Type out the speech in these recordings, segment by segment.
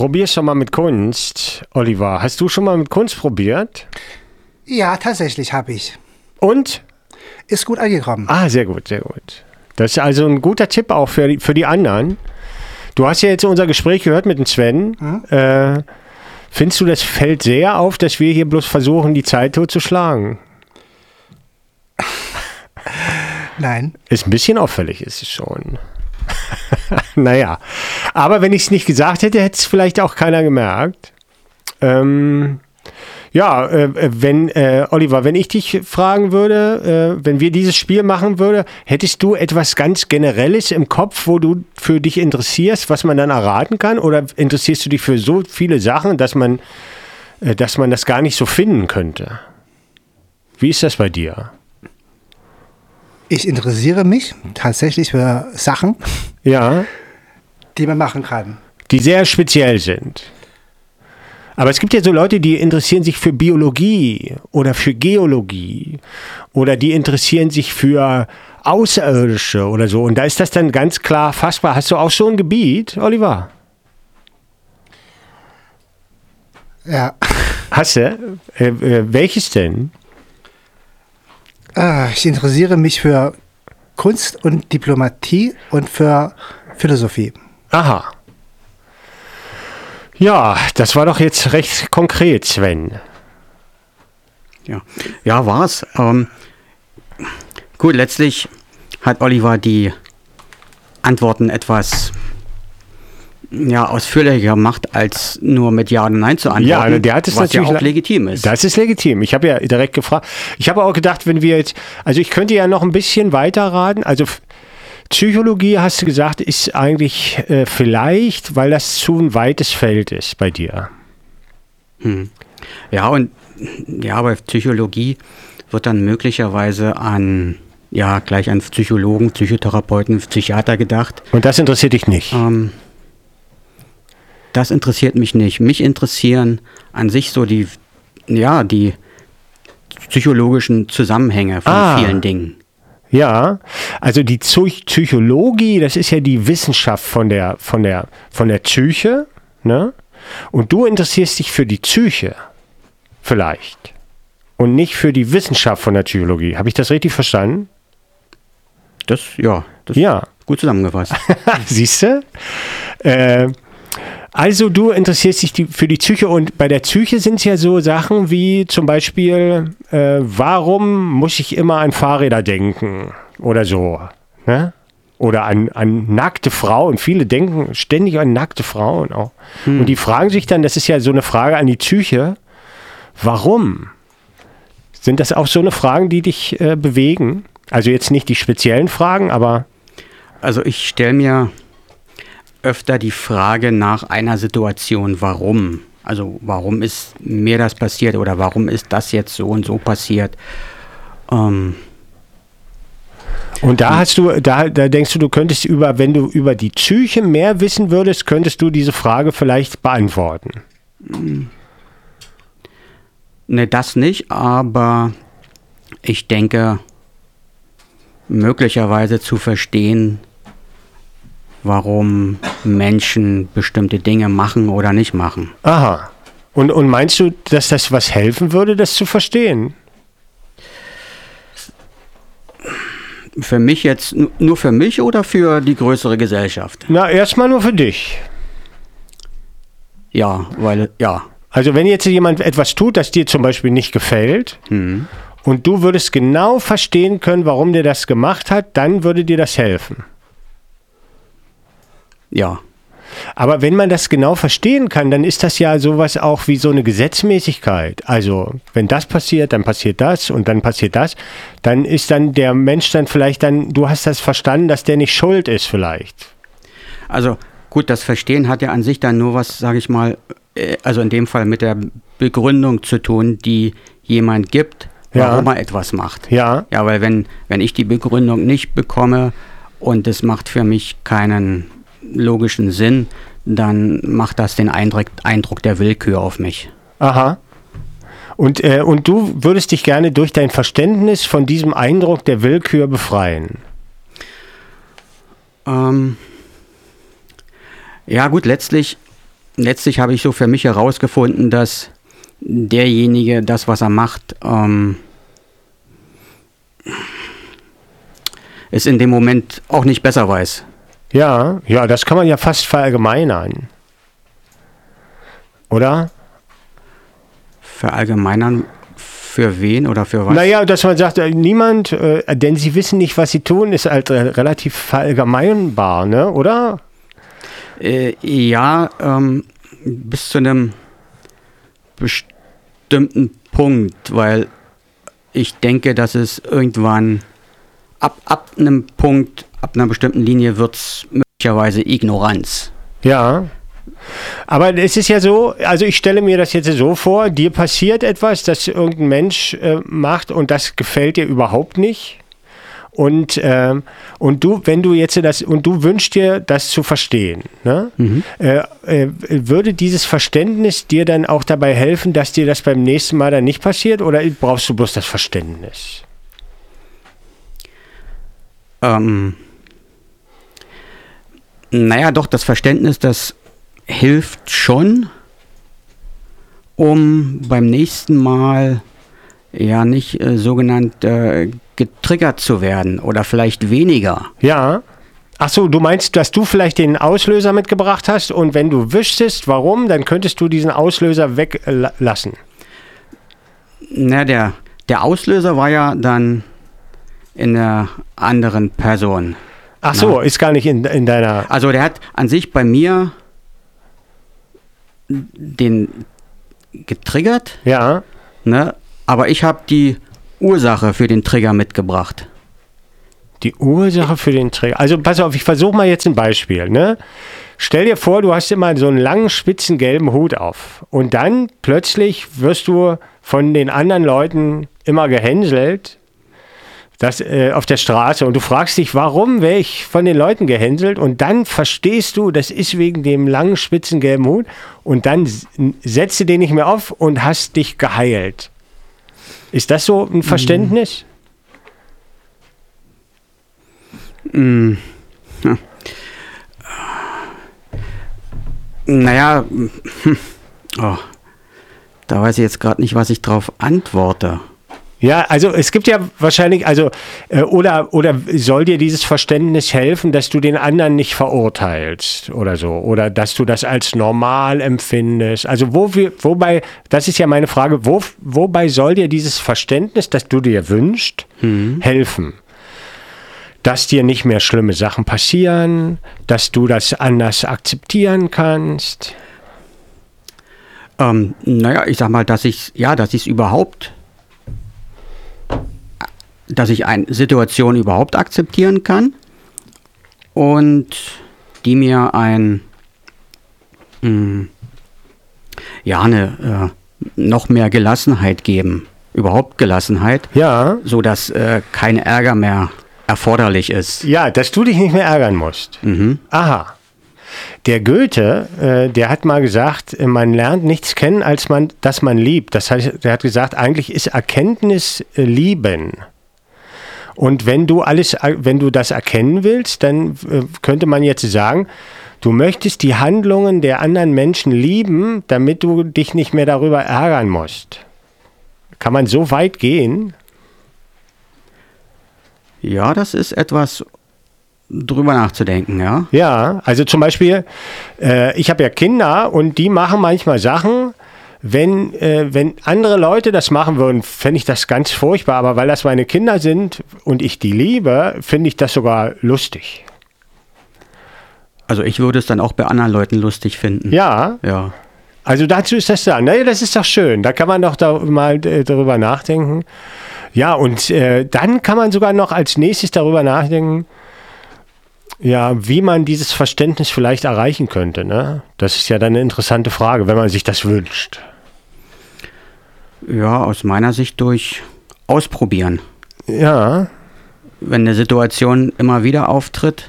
probier's doch mal mit Kunst, Oliver. Hast du schon mal mit Kunst probiert? Ja, tatsächlich habe ich. Und? Ist gut angekommen. Ah, sehr gut, sehr gut. Das ist also ein guter Tipp auch für die anderen. Du hast ja jetzt unser Gespräch gehört mit dem Sven. Findest du, das fällt sehr auf, dass wir hier bloß versuchen, die Zeit totzuschlagen? Nein. Ist ein bisschen auffällig, ist es schon. Naja, aber wenn ich es nicht gesagt hätte, hätte es vielleicht auch keiner gemerkt. Oliver, wenn ich dich fragen würde, wenn wir dieses Spiel machen würden, hättest du etwas ganz Generelles im Kopf, wo du für dich interessierst, was man dann erraten kann? Oder interessierst du dich für so viele Sachen, dass man das gar nicht so finden könnte? Wie ist das bei dir? Ich interessiere mich tatsächlich für Sachen, ja, die man machen kann. Die sehr speziell sind. Aber es gibt ja so Leute, die interessieren sich für Biologie oder für Geologie oder die interessieren sich für Außerirdische oder so. Und da ist das dann ganz klar fassbar. Hast du auch so ein Gebiet, Oliver? Ja. Hast du? Welches denn? Ich interessiere mich für Kunst und Diplomatie und für Philosophie. Aha. Ja, das war doch jetzt recht konkret, Sven. Ja, war's. Gut, letztlich hat Oliver die Antworten etwas ausführlicher gemacht, als nur mit Ja oder Nein zu antworten, ja, der hat es was natürlich ja auch legitim ist. Das ist legitim. Ich habe ja direkt gefragt. Ich habe auch gedacht, wenn wir jetzt, also ich könnte ja noch ein bisschen weiter raten, also Psychologie, hast du gesagt, ist eigentlich vielleicht, weil das zu ein weites Feld ist bei dir. Ja, bei Psychologie wird dann möglicherweise gleich an Psychologen, Psychotherapeuten, Psychiater gedacht. Und das interessiert dich nicht? Das interessiert mich nicht. Mich interessieren an sich so die psychologischen Zusammenhänge von vielen Dingen. Ja, also die Psychologie, das ist ja die Wissenschaft von der Psyche, ne? Und du interessierst dich für die Psyche, vielleicht. Und nicht für die Wissenschaft von der Psychologie. Habe ich das richtig verstanden? Das gut zusammengefasst. Siehst du? Also du interessierst dich für die Psyche und bei der Psyche sind es ja so Sachen wie zum Beispiel, warum muss ich immer an Fahrräder denken oder so, ne? Oder an nackte Frauen. Viele denken ständig an nackte Frauen auch. Und die fragen sich dann, das ist ja so eine Frage an die Psyche, warum? Sind das auch so eine Fragen, die dich bewegen? Also jetzt nicht die speziellen Fragen, aber... Also ich stelle mir öfter die Frage nach einer Situation, warum? Also warum ist mir das passiert oder warum ist das jetzt so und so passiert? Und da denkst du könntest wenn du über die Psyche mehr wissen würdest, könntest du diese Frage vielleicht beantworten? Ne, das nicht, aber ich denke, möglicherweise zu verstehen, warum Menschen bestimmte Dinge machen oder nicht machen. Aha. Und meinst du, dass das was helfen würde, das zu verstehen? Für mich jetzt, nur für mich oder für die größere Gesellschaft? Na, erstmal nur für dich. Ja. Also wenn jetzt jemand etwas tut, das dir zum Beispiel nicht gefällt, und du würdest genau verstehen können, warum der das gemacht hat, dann würde dir das helfen. Ja. Aber wenn man das genau verstehen kann, dann ist das ja sowas auch wie so eine Gesetzmäßigkeit. Also wenn das passiert, dann passiert das und dann passiert das. Dann ist dann der Mensch dann vielleicht du hast das verstanden, dass der nicht schuld ist vielleicht. Also gut, das Verstehen hat ja an sich dann nur was, sage ich mal, also in dem Fall mit der Begründung zu tun, die jemand gibt, warum er etwas macht. Ja. Ja, weil wenn ich die Begründung nicht bekomme und es macht für mich keinen logischen Sinn, dann macht das den Eindruck der Willkür auf mich. Aha. Und du würdest dich gerne durch dein Verständnis von diesem Eindruck der Willkür befreien? Ja gut, letztlich letztlich habe ich so für mich herausgefunden, dass derjenige das, was er macht, es in dem Moment auch nicht besser weiß. Ja, das kann man ja fast verallgemeinern. Oder? Verallgemeinern für wen oder für was? Naja, dass man sagt, niemand, denn sie wissen nicht, was sie tun, ist halt relativ verallgemeinbar, ne? Oder? Ja, bis zu einem bestimmten Punkt, weil ich denke, dass es irgendwann ab einem Punkt, ab einer bestimmten Linie wird es möglicherweise Ignoranz. Ja, aber es ist ja so, also ich stelle mir das jetzt so vor, dir passiert etwas, das irgendein Mensch macht und das gefällt dir überhaupt nicht. Und du, wenn du jetzt du wünschst dir, das zu verstehen, ne? Würde dieses Verständnis dir dann auch dabei helfen, dass dir das beim nächsten Mal dann nicht passiert, oder brauchst du bloß das Verständnis? Naja, doch, das Verständnis, das hilft schon, um beim nächsten Mal ja nicht sogenannt getriggert zu werden oder vielleicht weniger. Ja. Ach so, du meinst, dass du vielleicht den Auslöser mitgebracht hast und wenn du wüsstest, warum, dann könntest du diesen Auslöser weglassen. Na, der Auslöser war ja dann in der anderen Person. Ach so, ist gar nicht in deiner... Also der hat an sich bei mir den getriggert. Ja. Ne? Aber ich habe die Ursache für den Trigger mitgebracht. Die Ursache für den Trigger. Also pass auf, ich versuche mal jetzt ein Beispiel. Ne? Stell dir vor, du hast immer so einen langen, spitzen, gelben Hut auf. Und dann plötzlich wirst du von den anderen Leuten immer gehänselt auf der Straße. Und du fragst dich, warum werde ich von den Leuten gehänselt? Und dann verstehst du, das ist wegen dem langen, spitzen, gelben Hut. Und dann setzt du den nicht mehr auf und hast dich geheilt. Ist das so ein Verständnis? Naja, da weiß ich jetzt gerade nicht, was ich drauf antworte. Ja, also es gibt ja wahrscheinlich, oder soll dir dieses Verständnis helfen, dass du den anderen nicht verurteilst oder so, oder dass du das als normal empfindest. Also wobei, das ist ja meine Frage, wobei soll dir dieses Verständnis, das du dir wünschst, helfen? Dass dir nicht mehr schlimme Sachen passieren, dass du das anders akzeptieren kannst? Naja, ich sag mal, dass ich eine Situation überhaupt akzeptieren kann und die mir noch mehr Gelassenheit geben, überhaupt Gelassenheit, ja, so dass kein Ärger mehr erforderlich ist. Ja, dass du dich nicht mehr ärgern musst. Aha. Der Goethe, der hat mal gesagt, man lernt nichts kennen, als dass man liebt. Das heißt, der hat gesagt, eigentlich ist Erkenntnis Lieben. Und wenn du das erkennen willst, dann könnte man jetzt sagen, du möchtest die Handlungen der anderen Menschen lieben, damit du dich nicht mehr darüber ärgern musst. Kann man so weit gehen? Ja, das ist etwas drüber nachzudenken, ja. Ja, also zum Beispiel, ich habe ja Kinder und die machen manchmal Sachen, wenn andere Leute das machen würden, fände ich das ganz furchtbar, aber weil das meine Kinder sind und ich die liebe, finde ich das sogar lustig. Also ich würde es dann auch bei anderen Leuten lustig finden. Ja. Ja. Also dazu ist das da. Naja, das ist doch schön. Da kann man doch mal darüber nachdenken. Ja, und dann kann man sogar noch als nächstes darüber nachdenken, ja, wie man dieses Verständnis vielleicht erreichen könnte. Ne? Das ist ja dann eine interessante Frage, wenn man sich das wünscht. Ja, aus meiner Sicht durch Ausprobieren. Ja. Wenn eine Situation immer wieder auftritt,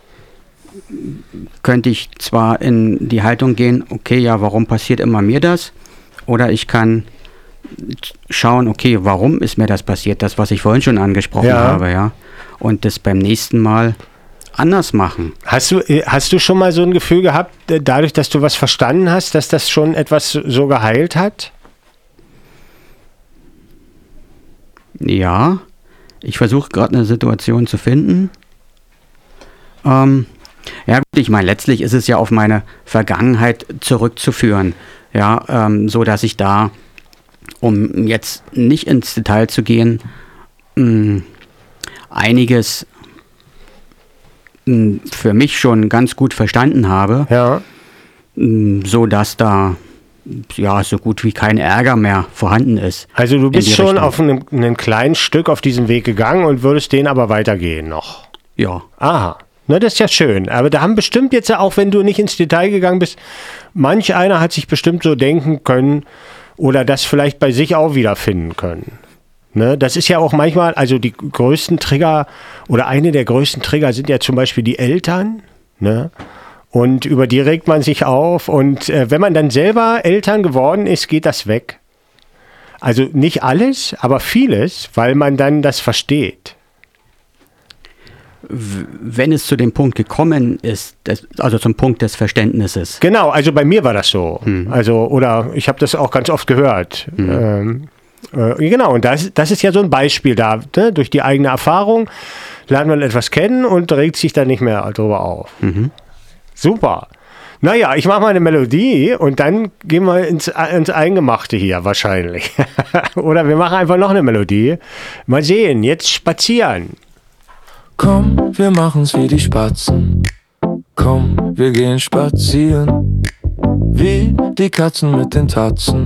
könnte ich zwar in die Haltung gehen, okay, ja, warum passiert immer mir das? Oder ich kann schauen, okay, warum ist mir das passiert? Das, was ich vorhin schon angesprochen habe, ja. Und das beim nächsten Mal anders machen. Hast du schon mal so ein Gefühl gehabt, dadurch, dass du was verstanden hast, dass das schon etwas so geheilt hat? Ja, ich versuche gerade eine Situation zu finden. Ja gut, ich meine, letztlich ist es ja auf meine Vergangenheit zurückzuführen. Ja, so dass ich da, um jetzt nicht ins Detail zu gehen, einiges für mich schon ganz gut verstanden habe. Ja. So dass da ja so gut wie kein Ärger mehr vorhanden ist. Also du bist schon auf einem kleinen Stück auf diesem Weg gegangen und würdest den aber weitergehen noch. Ja. Aha. Na, das ist ja schön. Aber da haben bestimmt jetzt ja auch, wenn du nicht ins Detail gegangen bist, manch einer hat sich bestimmt so denken können oder das vielleicht bei sich auch wiederfinden können. Ne? Das ist ja auch manchmal, also die größten Trigger oder eine der größten Trigger sind ja zum Beispiel die Eltern. Ne? Und über die regt man sich auf. Und wenn man dann selber Eltern geworden ist, geht das weg. Also nicht alles, aber vieles, weil man dann das versteht. Wenn es zu dem Punkt gekommen ist, also zum Punkt des Verständnisses. Genau, also bei mir war das so. Also, oder ich habe das auch ganz oft gehört. Genau, und das ist ja so ein Beispiel da. Ne? Durch die eigene Erfahrung lernt man etwas kennen und regt sich dann nicht mehr darüber auf. Super. Naja, ich mache mal eine Melodie und dann gehen wir ins Eingemachte hier wahrscheinlich. Oder wir machen einfach noch eine Melodie. Mal sehen, jetzt spazieren. Komm, wir machen's wie die Spatzen. Komm, wir gehen spazieren. Wie die Katzen mit den Tatzen.